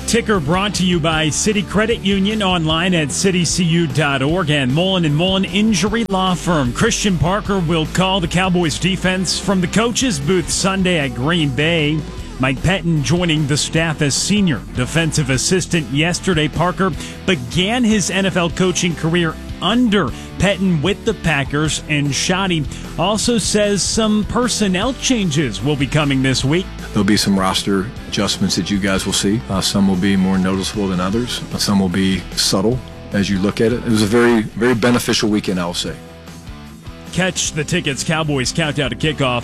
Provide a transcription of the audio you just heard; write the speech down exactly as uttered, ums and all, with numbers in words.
Ticker brought to you by City Credit Union, online at city c u dot org, and Mullen and Mullen Injury Law Firm. Christian Parker will call the Cowboys defense from the coaches' booth Sunday at Green Bay. Mike Pettine joining the staff as senior defensive assistant yesterday. Parker began his N F L coaching career under Pettine with the Packers, and Schotty also says some personnel changes will be coming this week. There'll be some roster adjustments that you guys will see. Uh, some will be more noticeable than others. Some will be subtle as you look at it. It was a very, very beneficial weekend, I will say. Catch the tickets, Cowboys Countdown to Kickoff